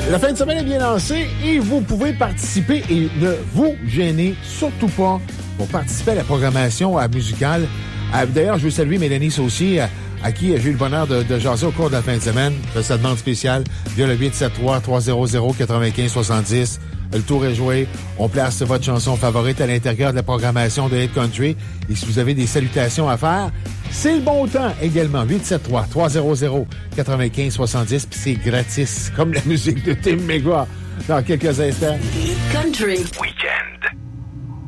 La fin de semaine est bien lancée et vous pouvez participer et ne vous gênez surtout pas pour participer à la programmation musicale. D'ailleurs, je veux saluer Mélanie Saucier, à qui j'ai eu le bonheur de jaser au cours de la fin de semaine. Sa demande spéciale via le 873-300-9570. Le tour est joué. On place votre chanson favorite à l'intérieur de la programmation de Hit Country. Et si vous avez des salutations à faire, c'est le bon temps également. 873-300-9570. Puis c'est gratis, comme la musique de Tim McGraw. Dans quelques instants. Hit Country. Week-end.